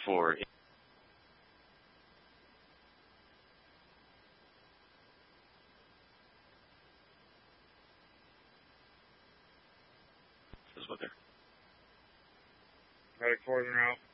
for is what they're. Medic 4's en route.